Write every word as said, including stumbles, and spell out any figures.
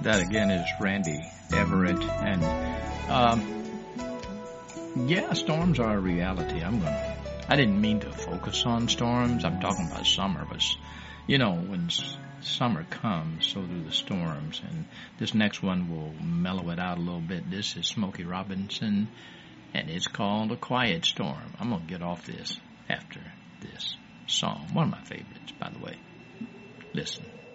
That again is Randy Everett. And um, yeah, storms are a reality. I'm gonna. I didn't mean to focus on storms. I'm talking about summer, but you know, when s- summer comes, so do the storms. And this next one will mellow it out a little bit. This is Smokey Robinson, and it's called A Quiet Storm. I'm gonna get off this after this song. One of my favorites, by the way. Listen.